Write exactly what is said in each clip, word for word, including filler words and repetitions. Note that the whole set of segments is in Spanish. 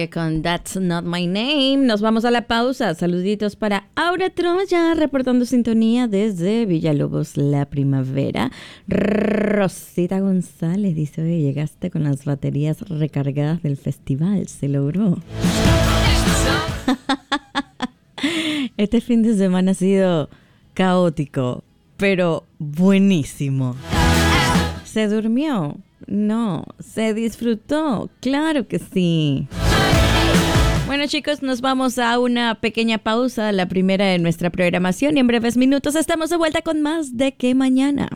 Calle con That's Not My Name. Nos vamos a la pausa. Saluditos para Aura Troya, reportando sintonía desde Villalobos, La Primavera. Rosita González dice, oye, llegaste con las baterías recargadas del festival. Se logró. Este fin de semana ha sido caótico, pero buenísimo. ¿Se durmió? No. ¿Se disfrutó? Claro que sí. Bueno, chicos, nos vamos a una pequeña pausa, la primera de nuestra programación, y en breves minutos estamos de vuelta con más de Que Mañana.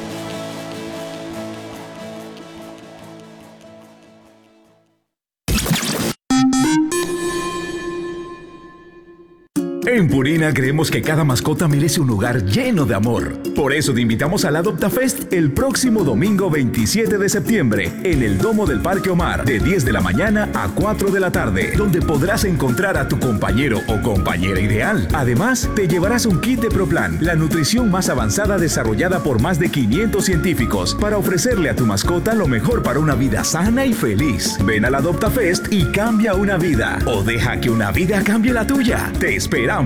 En Purina creemos que cada mascota merece un lugar lleno de amor. Por eso te invitamos al AdoptaFest el próximo domingo veintisiete de septiembre en el Domo del Parque Omar de diez de la mañana a cuatro de la tarde, donde podrás encontrar a tu compañero o compañera ideal. Además, te llevarás un kit de ProPlan, la nutrición más avanzada desarrollada por más de quinientos científicos para ofrecerle a tu mascota lo mejor para una vida sana y feliz. Ven al AdoptaFest y cambia una vida, o deja que una vida cambie la tuya. Te esperamos.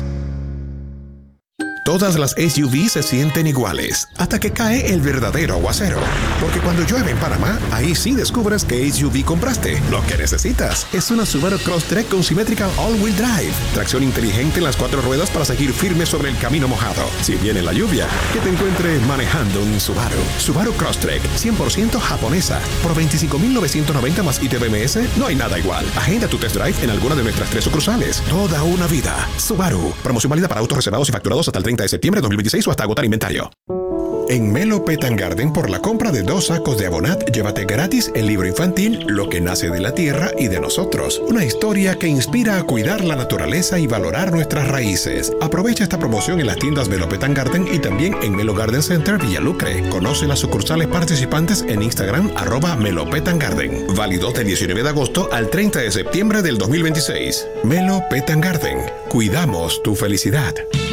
Todas las S U V se sienten iguales hasta que cae el verdadero aguacero. Porque cuando llueve en Panamá, ahí sí descubres qué S U V compraste. Lo que necesitas es una Subaru Crosstrek con Symmetrical All-Wheel Drive. Tracción inteligente en las cuatro ruedas para seguir firme sobre el camino mojado. Si viene la lluvia, que te encuentre manejando un Subaru. Subaru Crosstrek, cien por ciento japonesa. Por veinticinco mil novecientos noventa más I T B M S, no hay nada igual. Agenda tu test drive en alguna de nuestras tres sucursales. Toda una vida. Subaru. Promoción válida para autos reservados y facturados hasta el treinta de septiembre de dos mil veintiséis o hasta agotar inventario. En Melo Pet and Garden, por la compra de dos sacos de Abonat, llévate gratis el libro infantil Lo que nace de la tierra y de nosotros. Una historia que inspira a cuidar la naturaleza y valorar nuestras raíces. Aprovecha esta promoción en las tiendas Melo Pet and Garden y también en Melo Garden Center Villalucre. Conoce las sucursales participantes en Instagram, arroba Melo Pet and Garden. Válido del diecinueve de agosto al treinta de septiembre del dos mil veintiséis. Melo Pet and Garden. Cuidamos tu felicidad.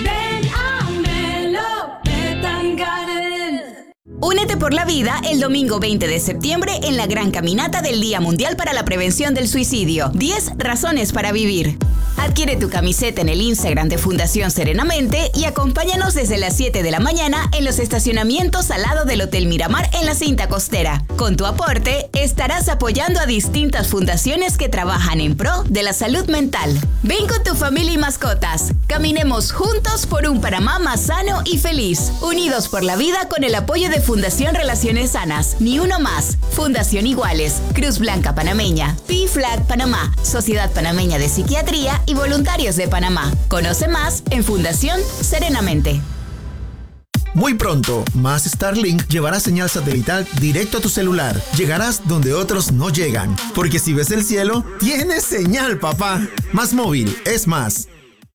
Únete por la vida el domingo veinte de septiembre en la gran caminata del Día Mundial para la Prevención del Suicidio. diez razones para vivir. Adquiere tu camiseta en el Instagram de Fundación Serenamente y acompáñanos desde las siete de la mañana en los estacionamientos al lado del Hotel Miramar en la cinta costera. Con tu aporte, estarás apoyando a distintas fundaciones que trabajan en pro de la salud mental. Ven con tu familia y mascotas. Caminemos juntos por un Panamá más sano y feliz. Unidos por la vida con el apoyo de Fundación Relaciones Sanas. Ni uno más. Fundación Iguales. Cruz Blanca Panameña. P I Flag Panamá. Sociedad Panameña de Psiquiatría y Voluntarios de Panamá. Conoce más en Fundación Serenamente. Muy pronto, Más Starlink llevará señal satelital directo a tu celular. Llegarás donde otros no llegan. Porque si ves el cielo, tienes señal, papá. Más móvil es más.